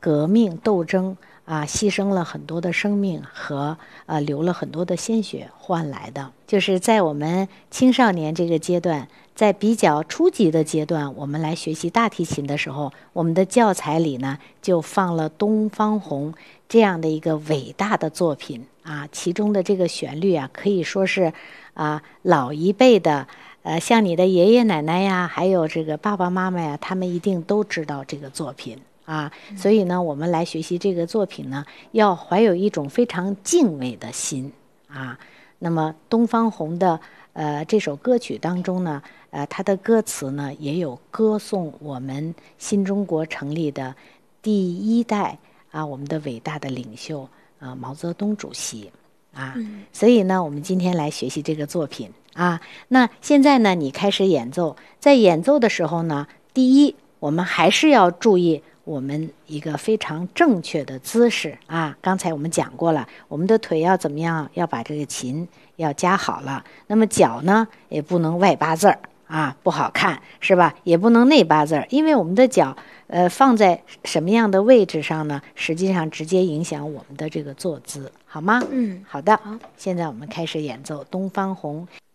革命斗争牺牲了很多的生命和流了很多的鲜血换来的。就是在我们青少年这个阶段，在比较初级的阶段，我们来学习大提琴的时候，我们的教材里呢就放了东方红这样的一个伟大的作品其中的这个旋律可以说是老一辈的像你的爷爷奶奶呀，还有这个爸爸妈妈呀，他们一定都知道这个作品所以呢，我们来学习这个作品呢，要怀有一种非常敬畏的心那么东方红的这首歌曲当中呢，它的歌词呢也有歌颂我们新中国成立的第一代我们的伟大的领袖毛泽东主席所以呢，我们今天来学习这个作品那现在呢，你开始演奏，在演奏的时候呢，第一，我们还是要注意我们一个非常正确的姿势刚才我们讲过了，我们的腿要怎么样？要把这个琴要夹好了。那么脚呢，也不能外八字儿不好看，是吧？也不能内八字儿，因为我们的脚放在什么样的位置上呢？实际上直接影响我们的这个坐姿，好吗？ 嗯， 好的。 好， 现在我们开始演奏《东方红》。